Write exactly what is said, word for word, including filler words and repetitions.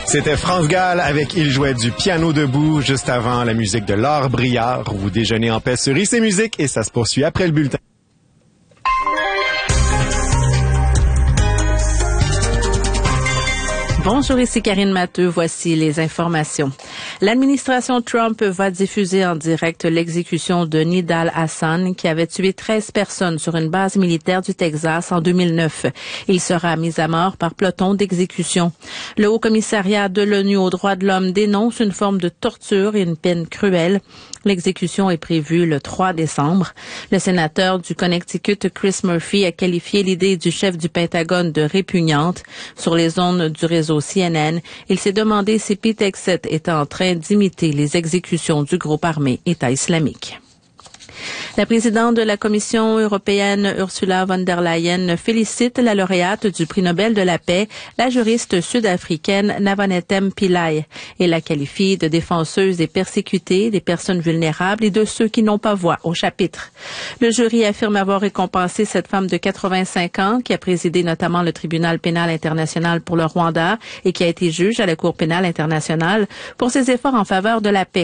C'était France Gall avec Il jouait du piano debout, juste avant la musique de Laure Briard. Vous déjeunez en paix sur I C Musique et ça se poursuit après le bulletin. Bonjour, ici Karine Matteux. Voici les informations. L'administration Trump va diffuser en direct l'exécution de Nidal Hasan, qui avait tué treize personnes sur une base militaire du Texas en deux mille neuf. Il sera mis à mort par peloton d'exécution. Le Haut-Commissariat de l'ONU aux droits de l'homme dénonce une forme de torture et une peine cruelle. L'exécution est prévue le trois décembre. Le sénateur du Connecticut, Chris Murphy, a qualifié l'idée du chef du Pentagone de répugnante. Sur les ondes du réseau C N N, il s'est demandé si Pete Hegseth était en train d'imiter les exécutions du groupe armé État islamique. La présidente de la Commission européenne, Ursula von der Leyen, félicite la lauréate du prix Nobel de la paix, la juriste sud-africaine Navanetem Pillay, et la qualifie de défenseuse des persécutés, des personnes vulnérables et de ceux qui n'ont pas voix au chapitre. Le jury affirme avoir récompensé cette femme de quatre-vingt-cinq ans qui a présidé notamment le tribunal pénal international pour le Rwanda et qui a été juge à la Cour pénale internationale pour ses efforts en faveur de la paix.